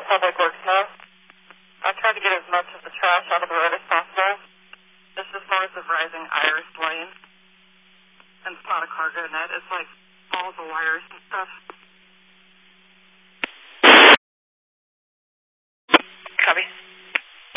Public Works now. I tried to get as much of the trash out of the road as possible. This is north of Rising Iris Lane. And it's not a cargo net. It's like all the wires and stuff.